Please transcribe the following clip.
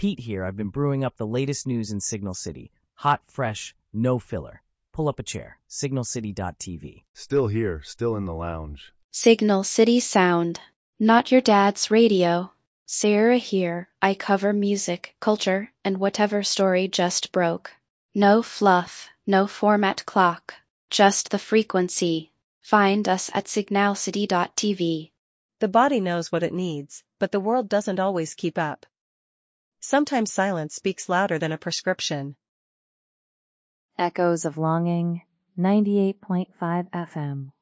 Pete here. I've been brewing up the latest news in Signal City. Hot, fresh, no filler. Pull up a chair. Signalcity.tv. Still here, still in the lounge. Signal City Sound. Not your dad's radio. Sarah here. I cover music, culture, and whatever story just broke. No fluff, no format clock. Just the frequency. Find us at signalcity.tv. The body knows what it needs, but the world doesn't always keep up. Sometimes silence speaks louder than a prescription. Echoes of Longing, 98.5 FM.